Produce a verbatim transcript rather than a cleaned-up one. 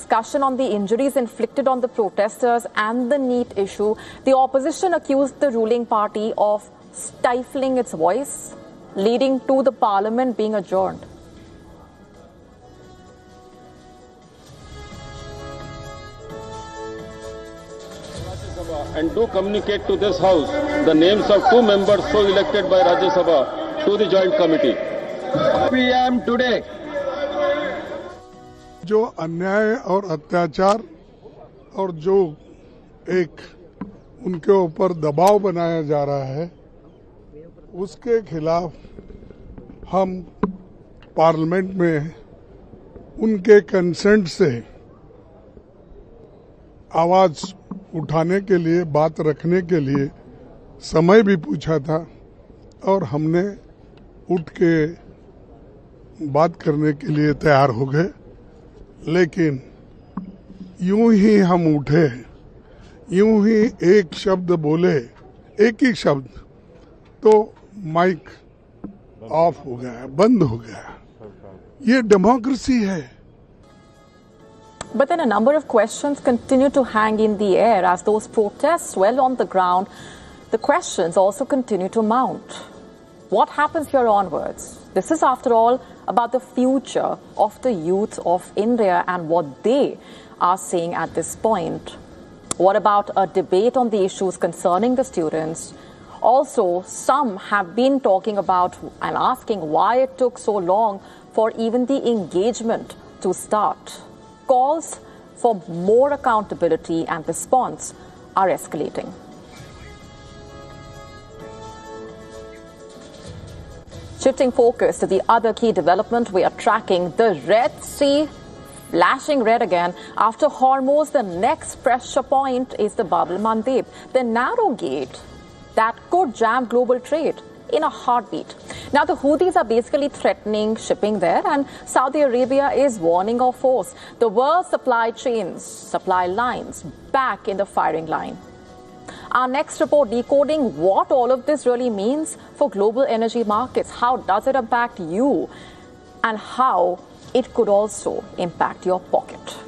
discussion on the injuries inflicted on the protesters and the NEET issue, the opposition accused the ruling party of stifling its voice, leading to the parliament being adjourned. And do communicate to this House the names of two members so elected by Rajya Sabha to the joint committee. P M today. जो अन्याय और अत्याचार और जो एक उनके ऊपर दबाव बनाया जा रहा है, उसके खिलाफ हम पार्लियामेंट में उनके कंसेंट से आवाज उठाने के लिए, बात रखने के लिए समय भी पूछा था और हमने उठ के बात करने के लिए तैयार हो गए। लेकिन यूं ही हम उठे, यूं ही एक शब्द बोले, एक ही शब्द, तो माइक ऑफ हो गया, बंद हो गया। ये डेमोक्रेसी है। But then a number of questions continue to hang in the air as those protests swell on the ground. The questions also continue to mount. What happens here onwards? This is, after all, about the future of the youth of India and what they are saying at this point. What about a debate on the issues concerning the students? Also, some have been talking about and asking why it took so long for even the engagement to start. Calls for more accountability and response are escalating. Shifting focus to the other key development we are tracking, the Red Sea flashing red again. After Hormuz, the next pressure point is the Bab el-Mandeb, the narrow gate that could jam global trade in a heartbeat. Now, the Houthis are basically threatening shipping there, and Saudi Arabia is warning of force. The world's supply chains, supply lines back in the firing line. Our next report decoding what all of this really means for global energy markets. How does it impact you? And how it could also impact your pocket.